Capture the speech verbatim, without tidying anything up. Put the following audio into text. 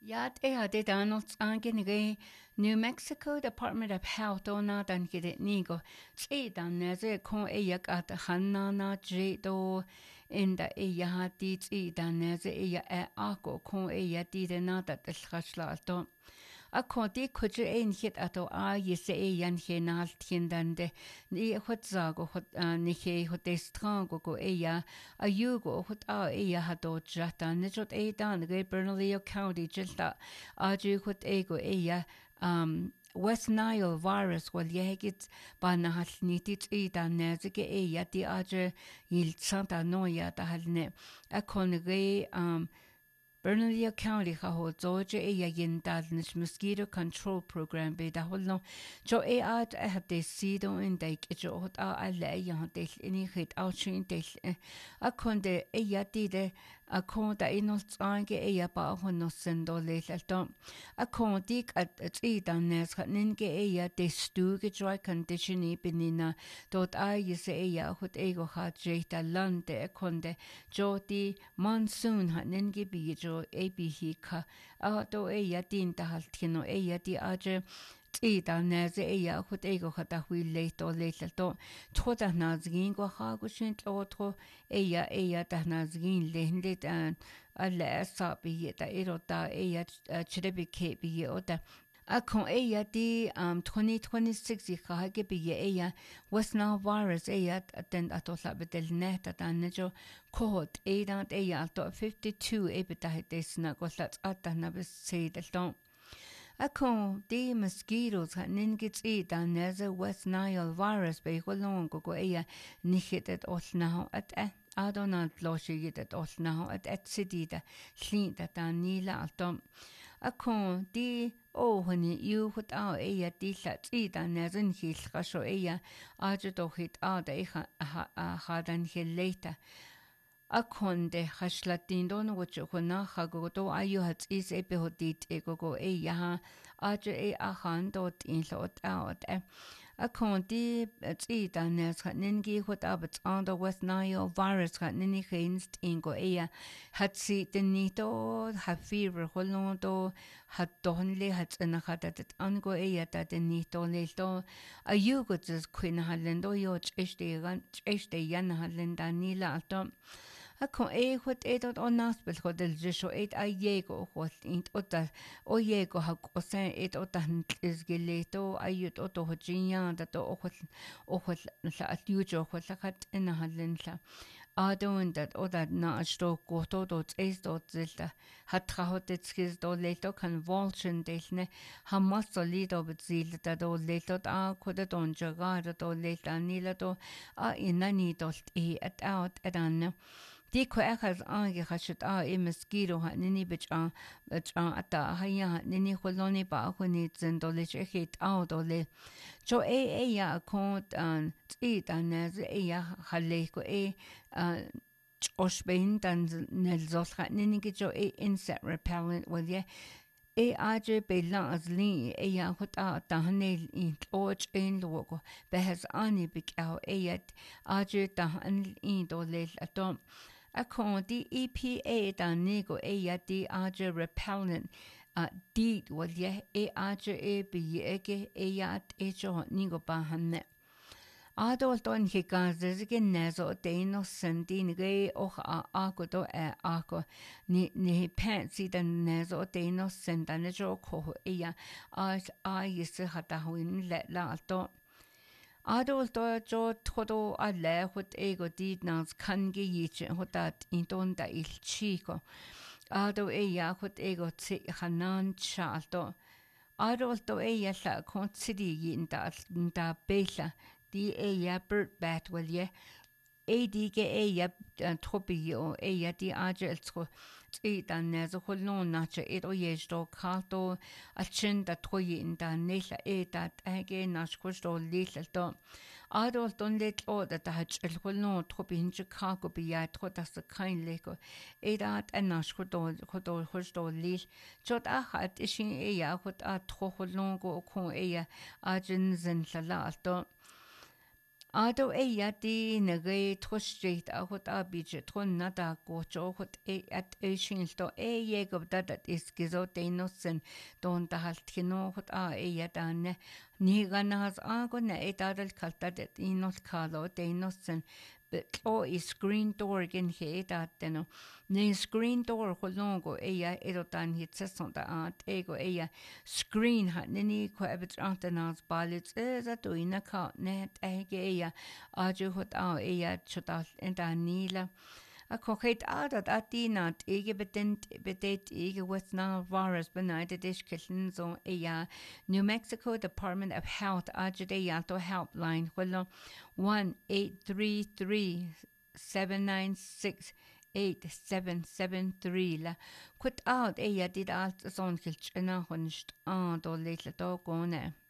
Yat e had it anot angenige New Mexico Department of Health ona dan gide nigo tse dan neze kon e yak at hanana jedo in da e ya di tse dan neze e ya e ako kon e ya di de na dat schasla to a kon di kuje ein hit ato a yese e yan henal tindande ni hot zago hot ni he hot estrango go e ya a yugo hot a e ya hato jata ne jot e dan ge Bernalillo County jilta a ju hot e go e ya um West Nile virus wal yegit ba na hal nitit e dan nezige e ya di aje il Santa Noya da halne a kon ge um Bernalillo County ha ho zoje e ya yin dadnish mosquito control program be da holno jo e ad e hat de sido in de jo hot a alle ya de ini hit au chin de a konde e ya di de a konda inol tsange e ya ba hono sendo le alto a kondik at e dan nes ninge e ya de stuge dry condition e benina dot a yese e ya hot e go ha je da lande e konde jo di monsoon ha ninge bi A B hika a do e ya din da haltino e ya di aje tsi da neze e ya hut e go khata hui le to le to thoda nazgin go ha go shin to tho e ya e ya da nazgin le hinde dan a le sa bi da e ro da e ya chrebi ke bi o da a kon e ya di um twenty twenty-six i kha ge bi e ya West Nile virus e ya den ato la bedel net da ne jo code e da e ya to fifty-two e beta desna go la ata na be se del don a kon di mosquitoes ha nin gits e da ne ze West Nile virus be go long go go e ya ni hit et ol now at e Adonald loshi it ol now at et city da hlin da da ni la altom a kon di o honi you hut a e ya di la tsi da nezin hil khasho e ya a jo do hit a da e ha ha dan heleta a kon de hashlatin don wo jo na ha go do a you hat is e be hodit e go go e ya a jo e a han dot in lot out e a kon di tsi da nez nin gi hut a bet on the West Nile virus hat nin hinst in go e ya hat si den ni do ha fever holon do hat don le hat na hat dat an go e ya da den ni do le do a you go just queen halendo yo cheste gan cheste yan halenda ni la to a kon e hut e dot on naspel hodel jesho et a yego hot int ota o yego ha ko sen et ota is geleto ayut oto hojinya da to hot o hot la atjujo hot la hat in halen la a don dat oda na sto ko to dot es dot zelta hat tra hot et skis do leto kan volchen delne ha mas solido bet zil da do leto a ko da don jaga da do leta ni la do a inani dot e at out adan Di ko ekas ange khashit a e mosquito ha nini bich a bich a ata haya nini kholoni ba khoni zendole chekit a dole jo e e ya ko an ti dan e ya khale ko e osbein dan nel zosha nini ki jo e insect repellent well ye e aje be lazli e ya hota ta hanel in och in logo be has ani bik au e yet aje ta an in dole atom a kon di E P A da nego e ya di aje repellent a di wal ye e aje e bi ege e ya e jo nego ba hanne adol don he gazes gen nezo de no sendi nge och a ako do e ako ni ni pensi den nezo de no senda ne jo ko e ya a a yese hata huin le la to Adol do jo todo a le hut ego did nans kan ge yich hotat in don da il chico ado e ya hut ego tsi hanan chalto adol do e ya la kon city yin da da bela di e ya bird bat well ye e di ge e ya topi o e ya di aje tsko tsi dan ne zo holon na che e o ye sto kalto a chin da toyi in da nela e da age na skosto lil to adol don let o da da hat el holon topi in Chicago bi ya to da se kein leko e da an na skosto kodo hosto lil jot a hat ishin e ya hot a to holon go ko e ya ajin zen la to Ado e ya di nage trostrit a hot a bidget tron nada go jo hot e at e shinsto e ye gob dat dat is gizo de nossen don da halt kino hot a e ya dan ni ganas a go ne e dadel kalta det inot kalo de nossen but o is screen door gen he dat no ne screen door ho longo e ya e dan hit sesson da at e go e ya screen hat ni ko ebet antenas balits e za to ina ka net e ge ya a ju hot a e ya chota en da nila a cochait adat a dinat ige bedent bedet ige with na virus benaited ish killen so e ya New Mexico Department of Health a ju de ya to helpline hullo one eight three three seven nine six eight seven seven three la quit out e ya did alt son kilch na hunst a do little do gone